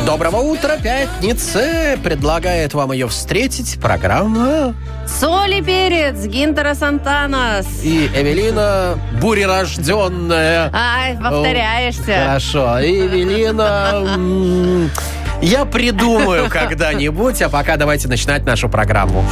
Доброго утра, пятницы. Предлагает вам ее встретить программа Соль и перец, Гинтера Сантанас. и Эвелина бурерожденная. Ай, повторяешься. Хорошо. Эвелина... Я придумаю когда-нибудь, а пока давайте начинать нашу программу.